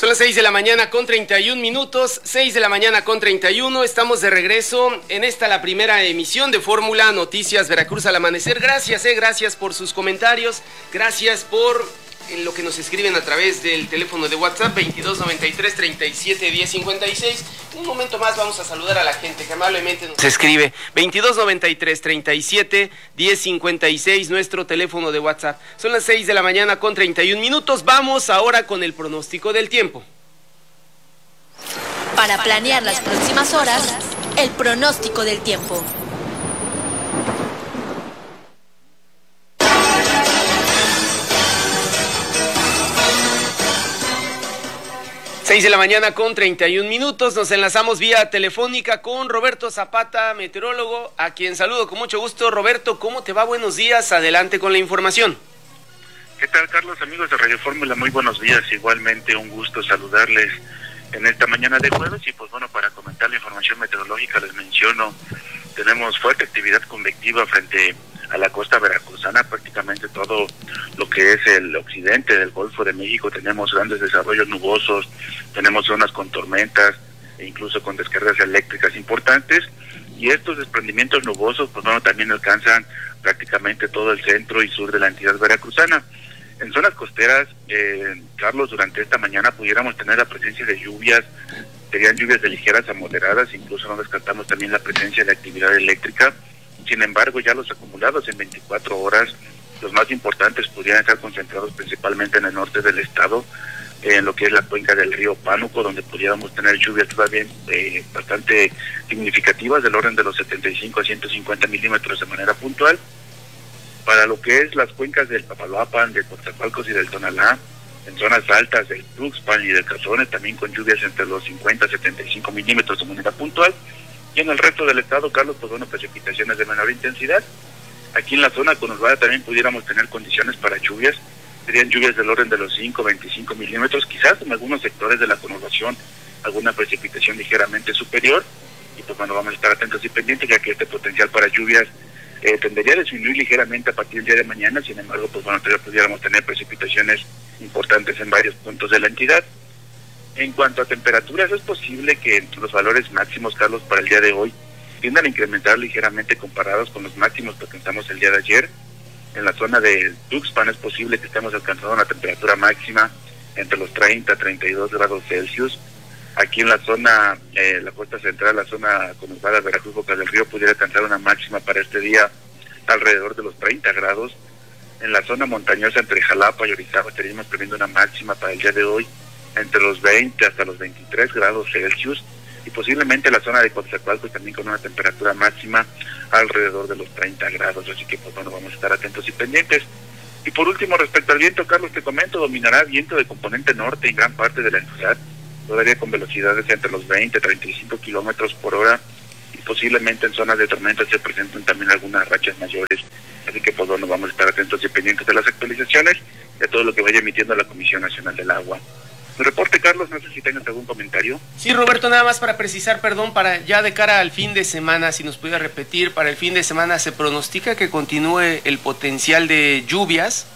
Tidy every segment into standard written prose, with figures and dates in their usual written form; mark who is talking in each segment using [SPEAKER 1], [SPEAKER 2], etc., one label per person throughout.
[SPEAKER 1] Son las 6 de la mañana con 31 minutos, 6 de la mañana con 31, estamos de regreso en la primera emisión de Fórmula Noticias Veracruz al amanecer. Gracias por sus comentarios, gracias por lo que nos escriben a través del teléfono de WhatsApp 2293 37 10 56. Un momento más vamos a saludar a la gente que amablemente nos escribe 2293 37 10 56, nuestro teléfono de WhatsApp. Son las 6 de la mañana con 31 minutos. Vamos ahora con el pronóstico del tiempo.
[SPEAKER 2] Para planear las próximas horas, el pronóstico del tiempo.
[SPEAKER 1] 6 de la mañana con 31 minutos, nos enlazamos vía telefónica con Roberto Zapata, meteorólogo, a quien saludo con mucho gusto. Roberto, ¿cómo te va? Buenos días, adelante con la información.
[SPEAKER 3] ¿Qué tal, Carlos? Amigos de Radio Fórmula, muy buenos días. Igualmente un gusto saludarles en esta mañana de jueves. Y pues bueno, para comentar la información meteorológica les menciono, tenemos fuerte actividad convectiva frente a la costa veracruzana, prácticamente todo lo que es el occidente del Golfo de México. Tenemos grandes desarrollos nubosos, tenemos zonas con tormentas e incluso con descargas eléctricas importantes, y estos desprendimientos nubosos pues bueno, también alcanzan prácticamente todo el centro y sur de la entidad veracruzana. En zonas costeras, Carlos, durante esta mañana pudiéramos tener la presencia de lluvias, serían lluvias de ligeras a moderadas, incluso no descartamos también la presencia de actividad eléctrica. Sin embargo, ya los acumulados en 24 horas, los más importantes podrían estar concentrados principalmente en el norte del estado, en lo que es la cuenca del río Pánuco, donde pudiéramos tener lluvias todavía bastante significativas, del orden de los 75 a 150 milímetros de manera puntual. Para lo que es las cuencas del Papaloapan, del Coatzacoalcos y del Tonalá, en zonas altas del Tuxpan y del Cazones, también con lluvias entre los 50 a 75 milímetros de manera puntual. Y en el resto del estado, Carlos, pues bueno, precipitaciones de menor intensidad. Aquí en la zona conurbada también pudiéramos tener condiciones para lluvias, serían lluvias del orden de los 5 a 25 milímetros, quizás en algunos sectores de la conurbación alguna precipitación ligeramente superior, y pues bueno, vamos a estar atentos y pendientes, ya que este potencial para lluvias tendería a disminuir ligeramente a partir del día de mañana. Sin embargo, pues bueno, todavía pudiéramos tener precipitaciones importantes en varios puntos de la entidad. En cuanto a temperaturas, es posible que los valores máximos, Carlos, para el día de hoy tiendan a incrementar ligeramente comparados con los máximos que alcanzamos el día de ayer. En la zona de Tuxpan es posible que estemos alcanzando una temperatura máxima entre los 30 a 32 grados Celsius. Aquí en la zona, la costa central, la zona conurbada Veracruz, Boca del Río, pudiera alcanzar una máxima para este día alrededor de los 30 grados. En la zona montañosa entre Jalapa y Orizaba estaríamos previendo una máxima para el día de hoy entre los 20 hasta los 23 grados Celsius, y posiblemente la zona de Coatzacoalcos también con una temperatura máxima alrededor de los 30 grados, así que pues bueno, vamos a estar atentos y pendientes. Y por último, respecto al viento, Carlos, te comento, dominará viento de componente norte en gran parte de la ciudad, todavía con velocidades entre los 20 a 35 kilómetros por hora, y posiblemente en zonas de tormenta se presenten también algunas rachas mayores, así que pues bueno, vamos a estar atentos y pendientes de las actualizaciones, de todo lo que vaya emitiendo la Comisión Nacional del Agua. Mi reporte, Carlos, no sé si tengas algún comentario.
[SPEAKER 1] Sí, Roberto, nada más para precisar, para ya de cara al fin de semana, si nos pudiera repetir, para el fin de semana se pronostica que continúe el potencial de lluvias.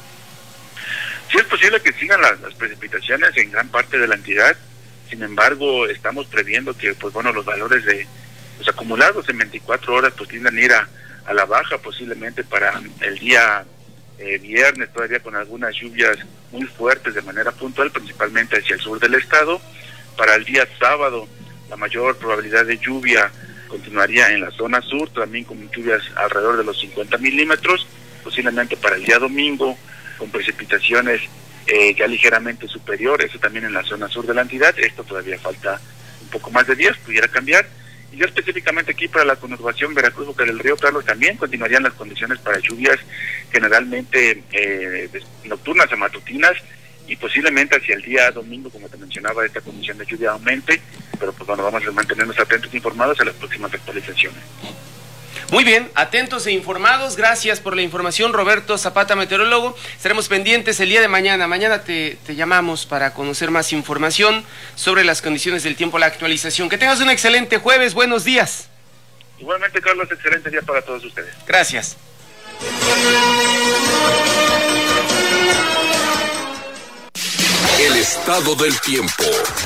[SPEAKER 3] Sí, es posible que sigan las precipitaciones en gran parte de la entidad. Sin embargo, estamos previendo que pues bueno, los valores de los acumulados en 24 horas pues tiendan a ir a la baja, posiblemente para el día viernes, todavía con algunas lluvias muy fuertes de manera puntual, principalmente hacia el sur del estado. Para el día sábado, la mayor probabilidad de lluvia continuaría en la zona sur, también con lluvias alrededor de los 50 milímetros, posiblemente para el día domingo, con precipitaciones ya ligeramente superiores, eso también en la zona sur de la entidad. Esto todavía falta un poco más de días, pudiera cambiar. Y ya específicamente aquí para la conurbación Veracruz, Boca del Río, Carlos, también continuarían las condiciones para lluvias generalmente nocturnas a matutinas, y posiblemente hacia el día domingo, como te mencionaba, esta condición de lluvia aumente, pero pues bueno, vamos a mantenernos atentos e informados a las próximas actualizaciones.
[SPEAKER 1] Muy bien, atentos e informados, gracias por la información, Roberto Zapata, meteorólogo. Estaremos pendientes el día de mañana. Mañana te llamamos para conocer más información sobre las condiciones del tiempo, la actualización. Que tengas un excelente jueves, buenos días.
[SPEAKER 3] Igualmente, Carlos, excelente día para todos ustedes.
[SPEAKER 1] Gracias.
[SPEAKER 4] El estado del tiempo.